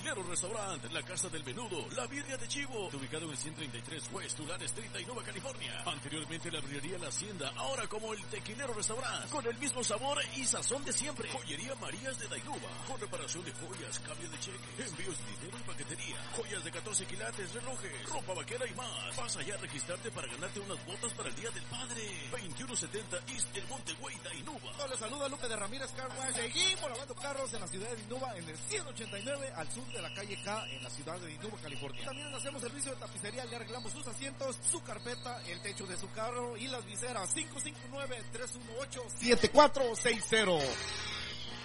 Tequilero Restaurant, la casa del menudo, la birria de chivo, ubicado en 133 West Tulare Street, Innova, California. Anteriormente la birrería La Hacienda, ahora como el Tequilero Restaurant, con el mismo sabor y sazón de siempre. Joyería Marías de Dainuba, con reparación de joyas, cambio de cheque, envíos de dinero y paquetería, joyas de 14 quilates, relojes, ropa vaquera y más. Vas allá a registrarte para ganarte unas botas para el Día del Padre. 2170 East El Monte Güey, Dainuba. Les saluda Lupe de Ramírez Car Wash. Seguimos lavando carros en la ciudad de Dainuba, en el 189 al sur de la calle K, en la ciudad de Dainuba, California. También hacemos servicio de tapicería, le arreglamos sus asientos, su carpeta, el techo de su carro y las viseras. 559-318-7460.